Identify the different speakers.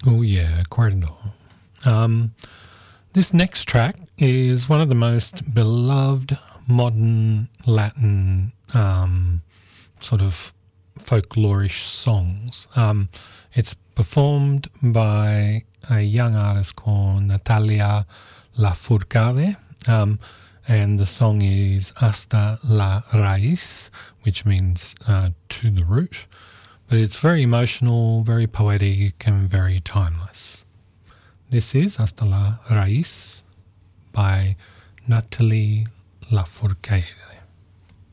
Speaker 1: Oh yeah, Guardinal. This next track is one of the most beloved modern Latin sort of folklorish songs. It's performed by a young artist called Natalia Lafourcade, and the song is Hasta la Raíz, which means to the root. But it's very emotional, very poetic, and very timeless. This is Hasta la Raíz by Natalie Lafourcade.